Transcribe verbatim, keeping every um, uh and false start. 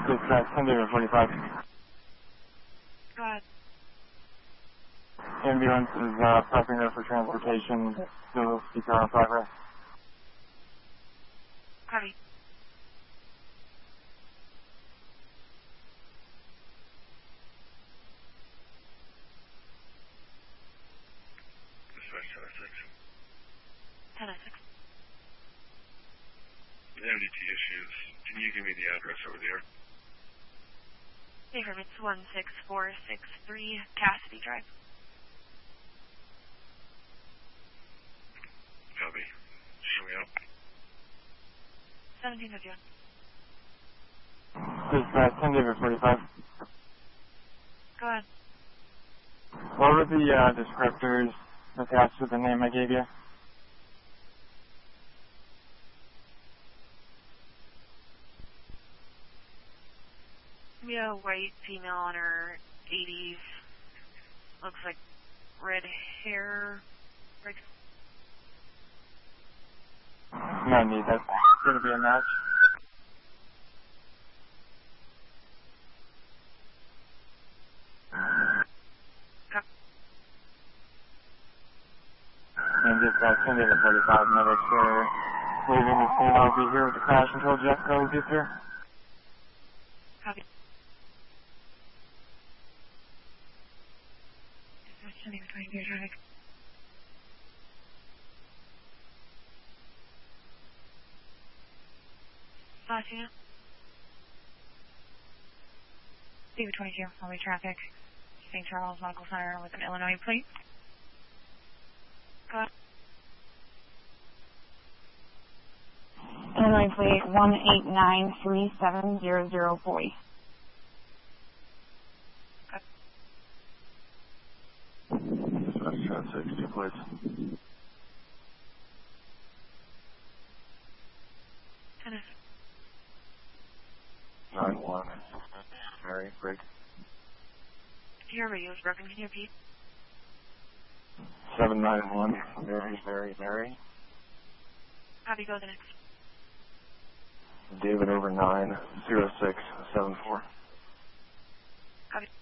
Dispatch, ten David forty-five. Go ahead. Ambulance is uh, prepping her for transportation to C P R in progress. Copy. Dispatch ten oh six. ten oh six. M D T issues. Can you give me the address over there? Hey, from it's one six four six three Cassidy Drive. Copy. Show me up. seventeen fifty-one. Dispatch, ten David forty-five. Go ahead. What were the uh, descriptors attached to the name I gave you? We have a white female in her eighties. Looks like red hair. Right. No need, that's going to be a match. Copy. And Dispatch, ten David forty-five, medics are leaving the scene. I'll be here with the crash until Jessica gets here. Copy. Dispatch, ten twenty-two traffic. Latina. David twenty-two, I'll be traffic. Saint Charles Medical Center with an Illinois plate. Go ahead. Illinois plate one eight nine three seven zero zero four zero. Dispatch ten sixty, please. ten nine one. Mary, break. Your radio is broken. Can you repeat? seven nine one. Mary, Mary, Mary. Copy. Go to the next. David over nine zero six seven four. Copy.